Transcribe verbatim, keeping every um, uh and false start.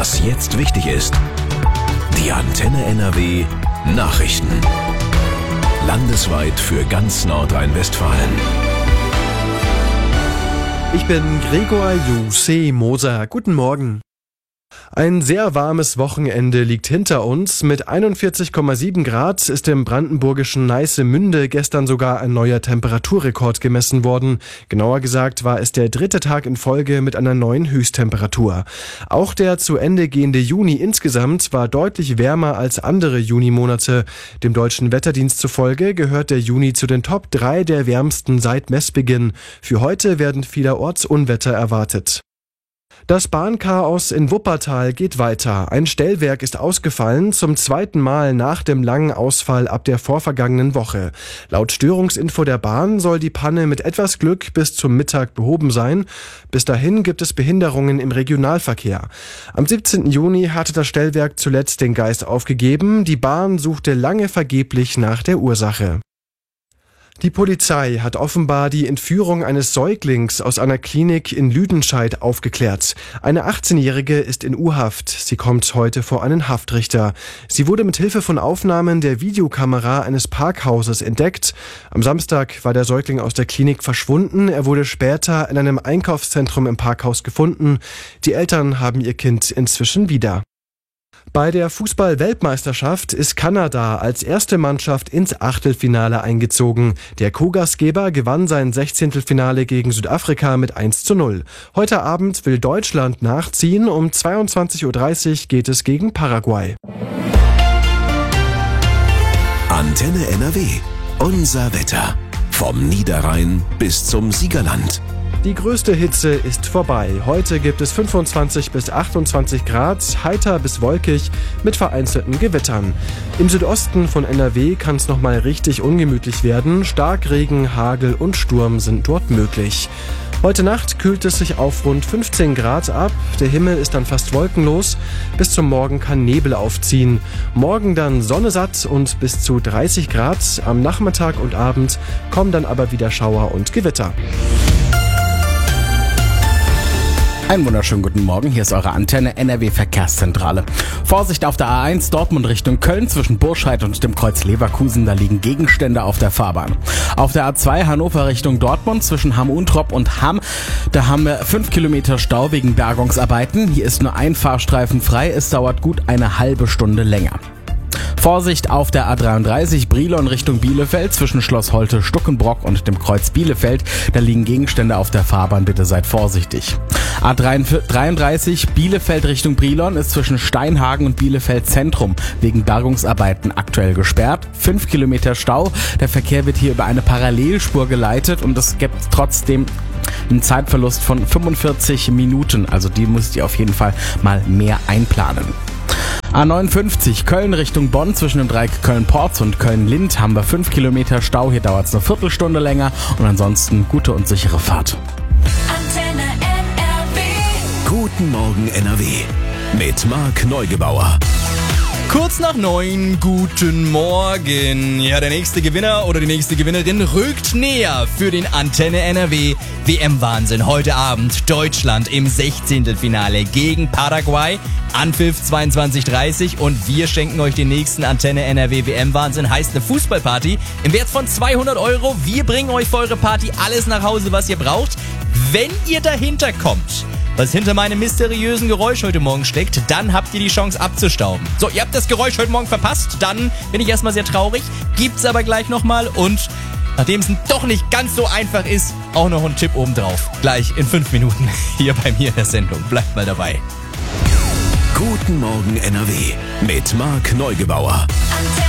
Was jetzt wichtig ist. Die Antenne N R W Nachrichten. Landesweit für ganz Nordrhein-Westfalen. Ich bin Gregor Jose Moser. Guten Morgen. Ein sehr warmes Wochenende liegt hinter uns. Mit einundvierzig Komma sieben Grad ist im brandenburgischen Neissemünde gestern sogar ein neuer Temperaturrekord gemessen worden. Genauer gesagt war es der dritte Tag in Folge mit einer neuen Höchsttemperatur. Auch der zu Ende gehende Juni insgesamt war deutlich wärmer als andere Junimonate. Dem Deutschen Wetterdienst zufolge gehört der Juni zu den Top drei der wärmsten seit Messbeginn. Für heute werden vielerorts Unwetter erwartet. Das Bahnchaos in Wuppertal geht weiter. Ein Stellwerk ist ausgefallen, zum zweiten Mal nach dem langen Ausfall ab der vorvergangenen Woche. Laut Störungsinfo der Bahn soll die Panne mit etwas Glück bis zum Mittag behoben sein. Bis dahin gibt es Behinderungen im Regionalverkehr. Am siebzehnten Juni hatte das Stellwerk zuletzt den Geist aufgegeben. Die Bahn suchte lange vergeblich nach der Ursache. Die Polizei hat offenbar die Entführung eines Säuglings aus einer Klinik in Lüdenscheid aufgeklärt. Eine achtzehnjährige ist in U-Haft. Sie kommt heute vor einen Haftrichter. Sie wurde mit Hilfe von Aufnahmen der Videokamera eines Parkhauses entdeckt. Am Samstag war der Säugling aus der Klinik verschwunden. Er wurde später in einem Einkaufszentrum im Parkhaus gefunden. Die Eltern haben ihr Kind inzwischen wieder. Bei der Fußball-Weltmeisterschaft ist Kanada als erste Mannschaft ins Achtelfinale eingezogen. Der Co-Gastgeber gewann sein Sechzehntelfinale gegen Südafrika mit eins zu null. Heute Abend will Deutschland nachziehen. Um zweiundzwanzig Uhr dreißig geht es gegen Paraguay. Antenne N R W. Unser Wetter. Vom Niederrhein bis zum Siegerland. Die größte Hitze ist vorbei. Heute gibt es fünfundzwanzig bis achtundzwanzig Grad, heiter bis wolkig mit vereinzelten Gewittern. Im Südosten von N R W kann es nochmal richtig ungemütlich werden. Starkregen, Hagel und Sturm sind dort möglich. Heute Nacht kühlt es sich auf rund fünfzehn Grad ab. Der Himmel ist dann fast wolkenlos. Bis zum Morgen kann Nebel aufziehen. Morgen dann Sonne satt und bis zu dreißig Grad. Am Nachmittag und Abend kommen dann aber wieder Schauer und Gewitter. Einen wunderschönen guten Morgen, hier ist eure Antenne N R W Verkehrszentrale. Vorsicht auf der A eins Dortmund Richtung Köln zwischen Burscheid und dem Kreuz Leverkusen, da liegen Gegenstände auf der Fahrbahn. Auf der A zwei Hannover Richtung Dortmund zwischen Hamm-Untrop und Hamm, da haben wir fünf Kilometer Stau wegen Bergungsarbeiten. Hier ist nur ein Fahrstreifen frei, es dauert gut eine halbe Stunde länger. Vorsicht auf der A dreiunddreißig Brilon Richtung Bielefeld zwischen Schloss Holte Stuckenbrock und dem Kreuz Bielefeld. Da liegen Gegenstände auf der Fahrbahn, bitte seid vorsichtig. A dreiunddreißig Bielefeld Richtung Brilon ist zwischen Steinhagen und Bielefeld Zentrum wegen Bergungsarbeiten aktuell gesperrt. Fünf Kilometer Stau. Der Verkehr wird hier über eine Parallelspur geleitet und es gibt trotzdem einen Zeitverlust von fünfundvierzig Minuten. Also die müsst ihr auf jeden Fall mal mehr einplanen. A neunundfünfzig Köln Richtung Bonn zwischen dem Dreieck Köln-Porz und Köln-Lind haben wir fünf Kilometer Stau. Hier dauert es eine Viertelstunde länger und ansonsten gute und sichere Fahrt. Antenne N R W. Guten Morgen N R W. Mit Marc Neugebauer. Kurz nach neun, guten Morgen. Ja, der nächste Gewinner oder die nächste Gewinnerin rückt näher für den Antenne N R W W M-Wahnsinn. Heute Abend Deutschland im Sechzehntelfinale gegen Paraguay. Anpfiff zweiundzwanzig Uhr dreißig und wir schenken euch den nächsten Antenne N R W W M-Wahnsinn. Heißt eine Fußballparty im Wert von zweihundert Euro. Wir bringen euch für eure Party alles nach Hause, was ihr braucht. Wenn ihr dahinter kommt, was hinter meinem mysteriösen Geräusch heute Morgen steckt, dann habt ihr die Chance abzustauben. So, ihr habt das Geräusch heute Morgen verpasst, dann bin ich erstmal sehr traurig, gibt's aber gleich nochmal und nachdem es doch nicht ganz so einfach ist, auch noch ein Tipp obendrauf. Gleich in fünf Minuten hier bei mir in der Sendung. Bleibt mal dabei. Guten Morgen N R W mit Marc Neugebauer. Antenne